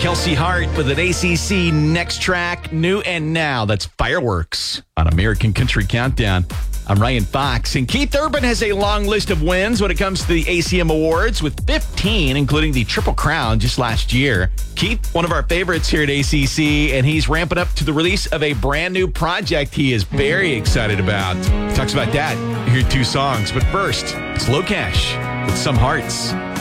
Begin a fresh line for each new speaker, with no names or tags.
Kelsey Hart with an ACC Next Track, New and Now. That's Fireworks on American Country Countdown. I'm Ryan Fox, and Keith Urban has a long list of wins when it comes to the ACM Awards, with 15, including the Triple Crown just last year. Keith, one of our favorites here at ACC, and he's ramping up to the release of a brand new project he is very excited about. He talks about that. Here are two songs, but first, it's Low Cash with Some Hearts.